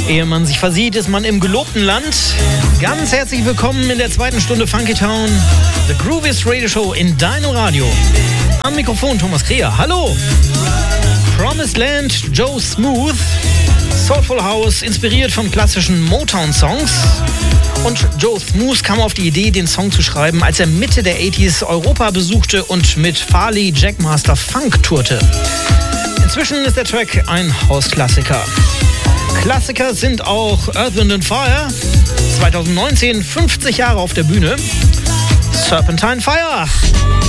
Ehe man sich versieht, ist man im gelobten Land. Ganz herzlich willkommen in der zweiten Stunde Funky Town, The Grooviest Radio Show in deinem Radio. Am Mikrofon Thomas Kreher. Hallo! Promised Land, Joe Smooth, Soulful House, inspiriert von klassischen Motown-Songs. Und Joe Smooth kam auf die Idee, den Song zu schreiben, als er Mitte der 80s Europa besuchte und mit Farley Jackmaster Funk tourte. Inzwischen ist der Track ein Hausklassiker. Klassiker sind auch Earth, Wind & Fire, 2019 50 Jahre auf der Bühne. Serpentine Fire.